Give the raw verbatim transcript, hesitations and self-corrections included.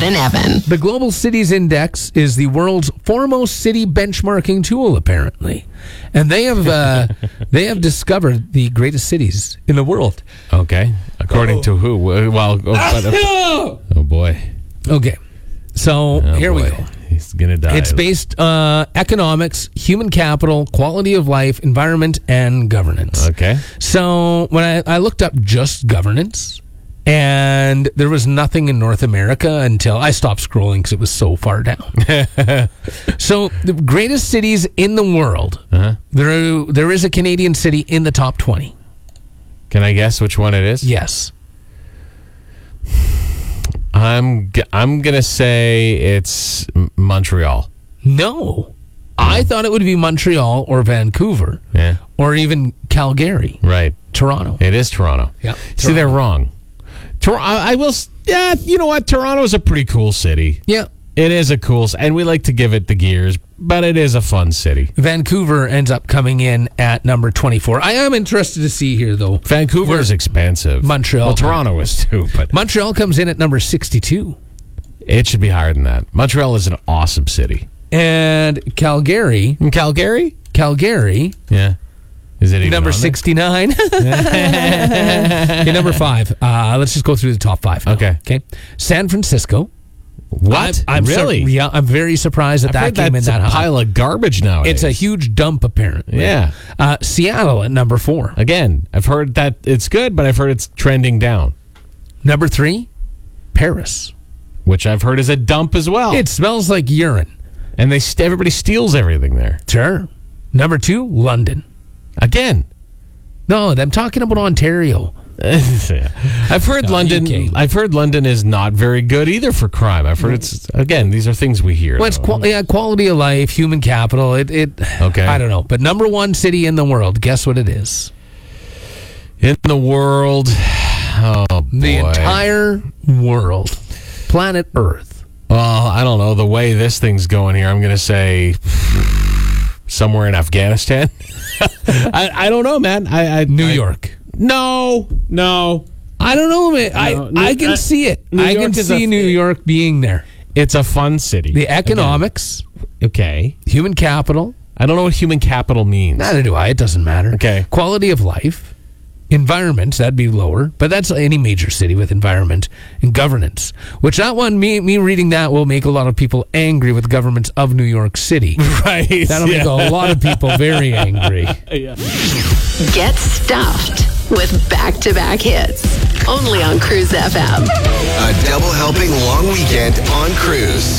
and Evan. The Global Cities Index is the world's foremost city benchmarking tool, apparently, and they have uh, they have discovered the greatest cities in the world. Okay, according oh. to who? Well, oh, oh boy. Okay, so oh here boy. we go. He's gonna die. It's based uh, economics, human capital, quality of life, environment, and governance. Okay. So when I, I looked up just governance, and there was nothing in North America until I stopped scrolling because it was so far down. So the greatest cities in the world, uh-huh. there there is a Canadian city in the top twenty. Can I guess which one it is? Yes. I'm g- I'm gonna say it's Montreal. No, I thought it would be Montreal or Vancouver, yeah, or even Calgary, right? Toronto. It is Toronto. Yeah. See, they're wrong. Tor- I, I will. Yeah, you know what? Toronto's a pretty cool city. Yeah, it is a cool, and we like to give it the gears, but it is a fun city. Vancouver ends up coming in at number twenty-four. I am interested to see here, though. Vancouver is expensive. Montreal. Well, Toronto is too, but Montreal comes in at number sixty-two. It should be higher than that. Montreal is an awesome city. And Calgary. In Calgary? Calgary. Yeah. Is it even number sixty-nine? Okay, number five. Uh, let's just go through the top five now. Okay. Okay. San Francisco. What? I'm, I'm really? Sur- yeah, I'm very surprised that I've that heard came in that's that a high. pile of garbage nowadays. It's a huge dump, apparently. Yeah. Uh, Seattle at number four. Again, I've heard that it's good, but I've heard it's trending down. Number three, Paris. Which I've heard is a dump as well. It smells like urine. And they st- everybody steals everything there. Sure. Number two, London. Again. No, I'm talking about Ontario. I've heard No, London. U K. I've heard London is not very good either for crime. I've heard it's again. These are things we hear. Well, it's qual- yeah, quality of life, human capital. It, it. Okay. I don't know, but number one city in the world. Guess what it is? In the world. Oh boy. The entire world, planet Earth. Well, I don't know the way this thing's going here. I'm going to say somewhere in Afghanistan. I, I don't know, man. I, I New I, York. No, no. I don't know, man. I, No, I can uh, see it. New I York can is see a- New York being there. It's a fun city. The economics, Again. Okay. human capital. I don't know what human capital means. Neither do I. It doesn't matter. Okay. Quality of life. Environment, that'd be lower, but that's any major city with environment and governance. Which that one, me me reading that will make a lot of people angry with governments of New York City. Right. That'll yeah. make a lot of people very angry. Yeah. Get stuffed with back-to-back hits. Only on Cruise F M. A double helping long weekend on Cruise.